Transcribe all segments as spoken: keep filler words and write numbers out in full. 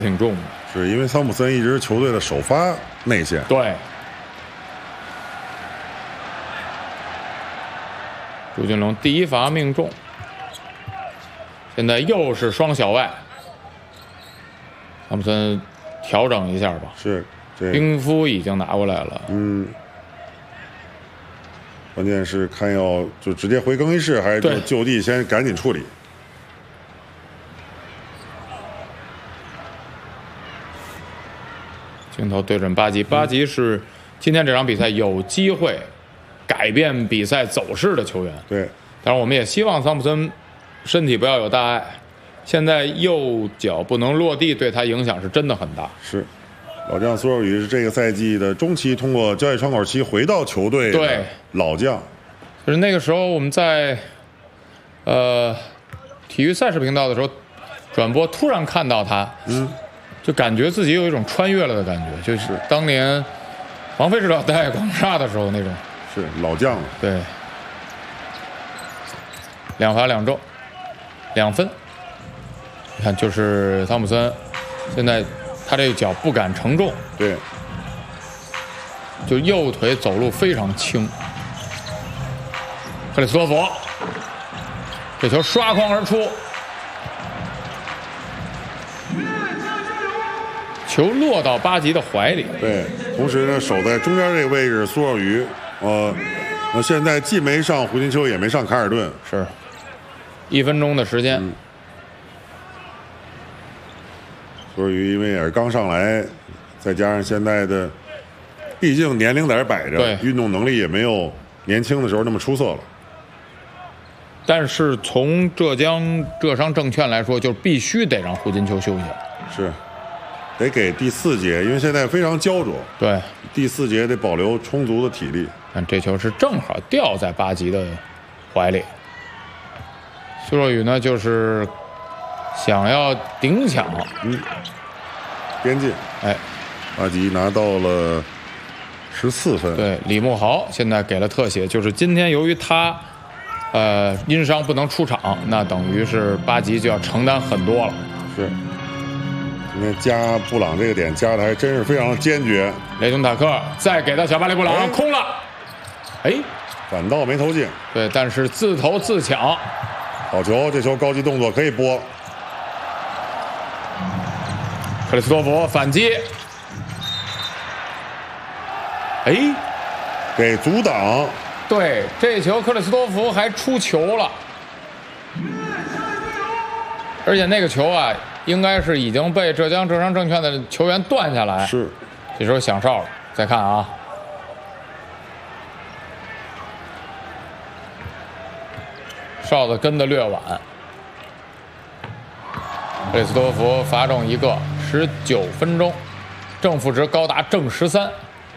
挺重的。 是因为汤普森一直球队的首发内线。 对。朱俊龙第一罚命中，现在又是双小外。汤普森调整一下吧。 是。 冰敷已经拿过来了。 嗯。关键是看要就直接回更衣室，还是就就地先赶紧处理。 镜头对准巴吉，巴吉是今天这场比赛有机会改变比赛走势的球员。 对， 当然我们也希望桑普森身体不要有大碍。现在右脚不能落地，对他影响是真的很大。 是，老将苏若雨是这个赛季的中期通过交易窗口期回到球队的老将。 就是那个时候我们在呃体育赛事频道的时候转播，突然看到他， 嗯。 就感觉自己有一种穿越了的感觉，就是当年王菲指导带广厦的时候那种。 是老将了。 对。两罚两中，两分。你看，就是汤普森，现在他这脚不敢承重。 对。 就右腿走路非常轻。克里斯托弗，这球刷筐而出。球落到巴吉的怀里。 对，同时呢，守在中间这个位置，苏若雨，呃，那现在既没上胡金秋，也没上凯尔顿， 是，一分钟的时间。嗯、 苏若雨因为也是刚上来，再加上现在的，毕竟年龄在这摆着，运动能力也没有年轻的时候那么出色了。 但是从浙江浙商证券来说，就必须得让胡金秋休息。 是。得给第四节，因为现在非常焦灼。 对， 第四节得保留充足的体力。 看这球是正好掉在巴吉的怀里。苏若雨呢，就是想要顶抢， 嗯，边进， 哎， 巴吉拿到了十四分。 对，李慕豪现在给了特写，就是今天由于他呃因伤不能出场，那等于是巴吉就要承担很多了。 是。今天加布朗这个点加的还真是非常坚决。 雷东塔克再给到小巴黎布朗，哎、空了，哎， 反倒没投进。 对，但是自投自抢， 好球！这球高级动作可以播。 克里斯托弗反击，哎， 给阻挡。 对，这球克里斯托弗还出球了，而且那个球啊。应该是已经被浙江浙商证券的球员断下来。 是， 这时候响哨了。再看啊，哨子跟得略晚。克里斯托弗罚中一个，十九分钟，正负值高达正十三。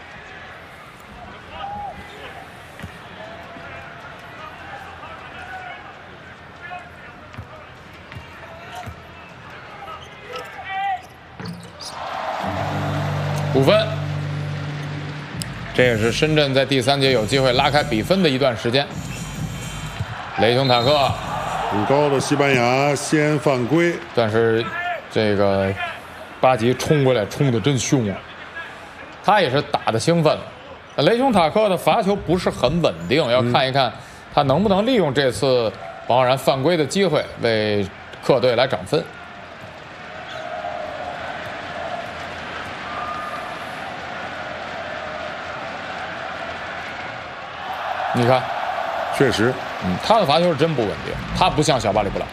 五分，这也是深圳在第三节有机会拉开比分的一段时间。雷雄塔克很高的西班牙先犯规， 但是这个巴吉冲过来冲得真凶啊！他也是打得兴奋。雷雄塔克的罚球不是很稳定，要看一看他能不能利用这次王浩然犯规的机会为客队来涨分。你看， 确实， 嗯，他的罚球是真不稳定，他不像小巴里布朗。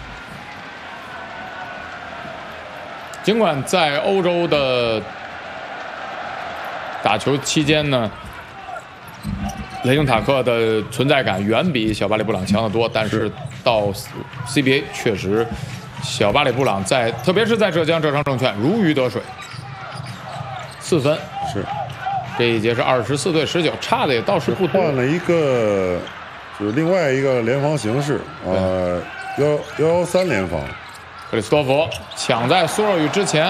尽管在欧洲的打球期间呢，雷雄塔克的存在感远比小巴里布朗强得多，但是到 C B A 确实，小巴里布朗在特别是在浙江浙商证券如鱼得水，四分是。 这一节是二十四对十九，差的也倒是不多。 换了一个，就是另外一个联防形式，呃，幺幺幺三联防。 克里斯托弗抢在苏若雨之前，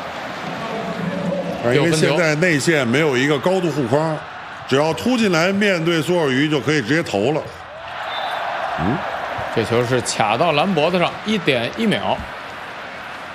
因为现在内线没有一个高度护框，只要突进来面对苏若雨就可以直接投了。 嗯，这球是卡到蓝脖子上，一点一秒。